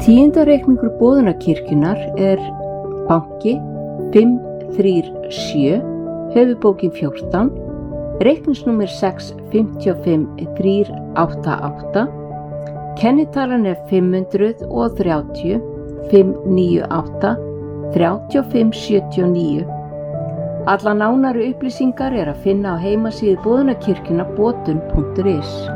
Tíundareikningur Boðunarkirkjunnar er banki 537, höfuðbókin 14, reikningsnúmer 655388, kennitalan er 530 598 3579. Allar nánari upplýsingar er að finna á heimasíðu Boðunarkirkjunnar botun.is.